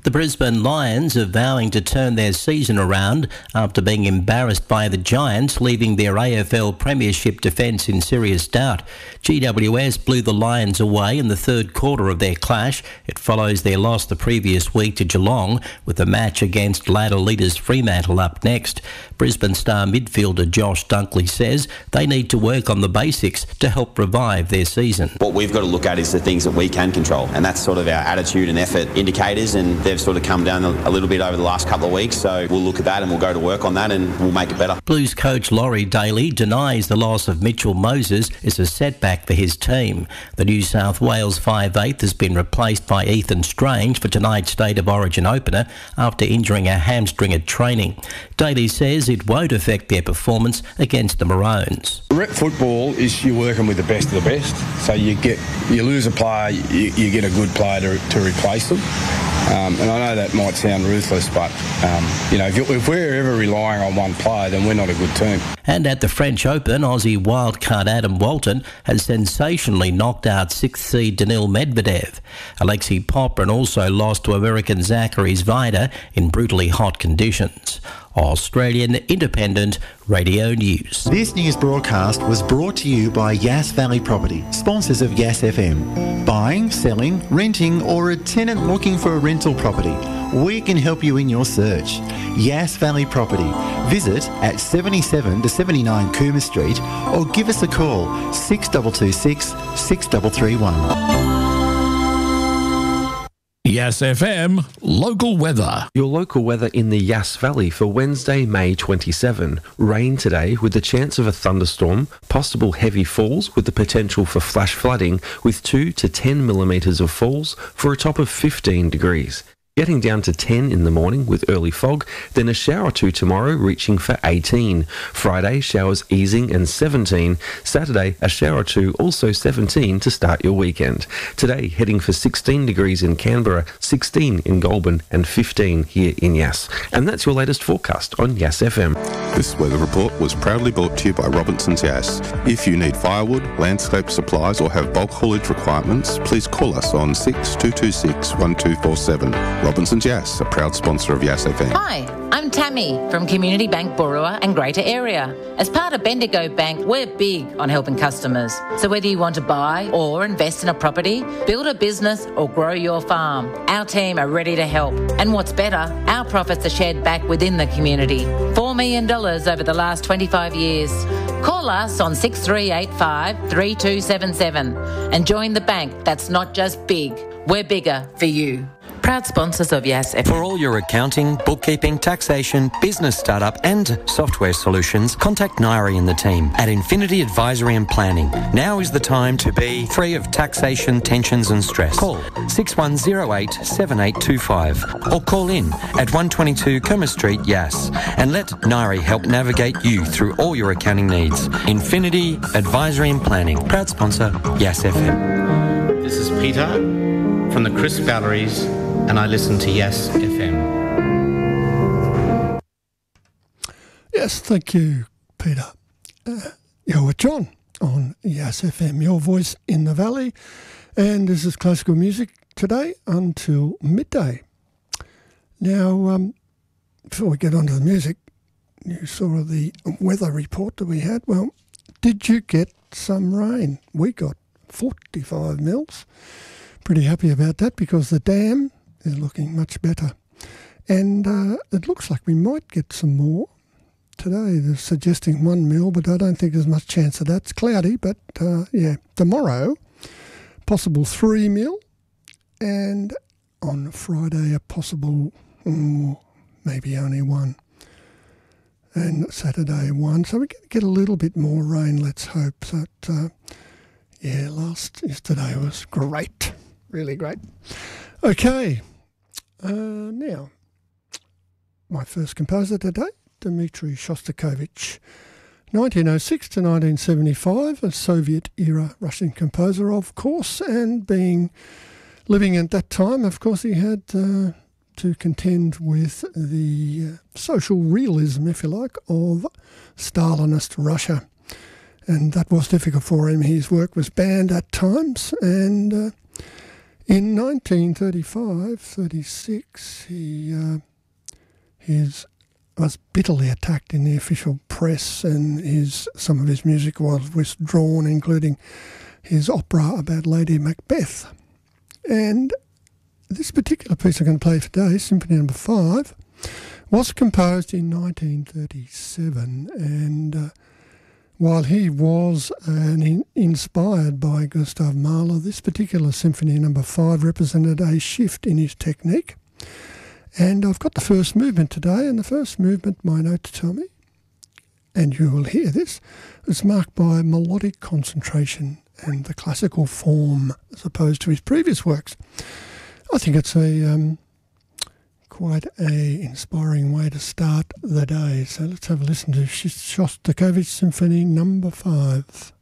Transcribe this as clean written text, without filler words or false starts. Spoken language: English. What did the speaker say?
The Brisbane Lions are vowing to turn their season around after being embarrassed by the Giants, leaving their AFL Premiership defence in serious doubt. GWS blew the Lions away in the third quarter of their clash. It follows their loss the previous week to Geelong, with the match against ladder leaders Fremantle up next. Brisbane star midfielder Josh Dunkley says they need to work on the basics to help revive their season. What we've got to look at is the things that we can control, and that's sort of our attitude and effort indicators, and they've sort of come down a little bit over the last couple of weeks, so we'll look at that and we'll go to work on that and we'll make it better. Blues coach Laurie Daly denies the loss of Mitchell Moses is a setback for his team. The New South Wales 5'8" has been replaced by Ethan Strange for tonight's State of Origin opener after injuring a hamstring at training. Daly says it won't affect their performance against the Maroons. Rep football is you're working with the best of the best, so you lose a player, you get a good player to replace them. And I know that might sound ruthless, but if we're ever relying on one player, then we're not a good team. And at the French Open, Aussie wildcard Adam Walton has sensationally knocked out 6th seed Daniil Medvedev. Alexei Popyrin also lost to American Zachary Zvider in brutally hot conditions. Australian Independent Radio News. This news broadcast was brought to you by Yass Valley Property, sponsors of Yass FM. Buying, selling, renting, or a tenant looking for a rental property, we can help you in your search. Yass Valley Property. Visit at 77 to 79 Coomer Street or give us a call 6226 6331. Yass FM local weather. Your local weather in the Yass Valley for Wednesday, May 27. Rain today with the chance of a thunderstorm, possible heavy falls with the potential for flash flooding with 2 to 10 millimetres of falls for a top of 15 degrees. Getting down to 10 in the morning with early fog, then a shower or two tomorrow reaching for 18. Friday, showers easing and 17. Saturday, a shower or two, also 17 to start your weekend. Today, heading for 16 degrees in Canberra, 16 in Goulburn and 15 here in Yass. And that's your latest forecast on Yass FM. This weather report was proudly brought to you by Robinson's Yass. If you need firewood, landscape supplies or have bulk haulage requirements, please call us on 6226 1247. Robinson's Yass, a proud sponsor of Yass FM. Hi, I'm Tammy from Community Bank Boorowa and Greater Area. As part of Bendigo Bank, we're big on helping customers. So whether you want to buy or invest in a property, build a business or grow your farm, our team are ready to help. And what's better, our profits are shared back within the community. $4 million over the last 25 years. Call us on 6385 3277 and join the bank that's not just big, we're bigger for you. Proud sponsors of Yass FM. For all your accounting, bookkeeping, taxation, business startup and software solutions, contact Nairi and the team at Infinity Advisory and Planning. Now is the time to be free of taxation, tensions and stress. Call 6108 7825 or call in at 122 Coomer Street, Yass, and let Nairi help navigate you through all your accounting needs. Infinity Advisory and Planning. Proud sponsor, Yass FM. This is Peter from the Crisp Galleries, and I listen to Yass FM. Yes, thank you, Peter. You're with John on Yass FM, your voice in the valley, and this is classical music today until midday. Now, before we get on to the music, you saw the weather report that we had. Well, did you get some rain? We got 45 mils. Pretty happy about that because the dam is looking much better. And it looks like we might get some more today. They're suggesting 1 mil, but I don't think there's much chance of that. It's cloudy, but yeah. Tomorrow, possible 3 mil. And on Friday, a possible maybe only 1. And Saturday, 1. So we're going to get a little bit more rain, let's hope. That, yesterday was great. Really great. Okay. Now, my first composer today, Dmitri Shostakovich, 1906 to 1975, a Soviet-era Russian composer, of course, and living at that time, of course, he had to contend with the social realism, if you like, of Stalinist Russia. And that was difficult for him. His work was banned at times, and In 1935-36, he was bitterly attacked in the official press, and some of his music was withdrawn, including his opera about Lady Macbeth. And this particular piece I'm going to play today, Symphony No. 5, was composed in 1937, and while he was inspired by Gustav Mahler, this particular Symphony No. 5 represented a shift in his technique. And I've got the first movement today, and the first movement, my notes tell me, and you will hear this, is marked by melodic concentration and the classical form as opposed to his previous works. I think it's quite a inspiring way to start the day. So let's have a listen to Shostakovich Symphony No. 5.